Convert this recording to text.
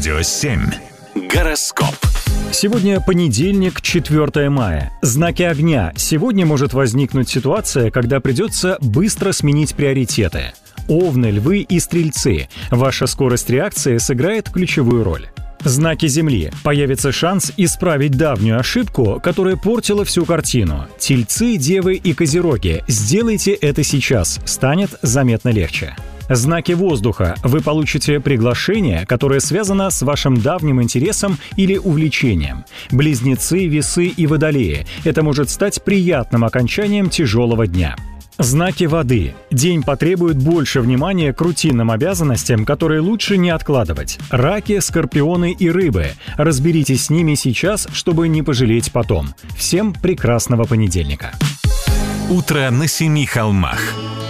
Радио 7. Гороскоп. Сегодня понедельник, 4 мая. Знаки огня. Сегодня может возникнуть ситуация, когда придется быстро сменить приоритеты. Овны, львы и стрельцы. Ваша скорость реакции сыграет ключевую роль. Знаки Земли. Появится шанс исправить давнюю ошибку, которая портила всю картину. Тельцы, девы и козероги. Сделайте это сейчас, станет заметно легче. Знаки воздуха. Вы получите приглашение, которое связано с вашим давним интересом или увлечением. Близнецы, весы и водолеи. Это может стать приятным окончанием тяжелого дня. Знаки воды. День потребует больше внимания к рутинным обязанностям, которые лучше не откладывать. Раки, скорпионы и рыбы. Разберитесь с ними сейчас, чтобы не пожалеть потом. Всем прекрасного понедельника. Утро на 7 холмах.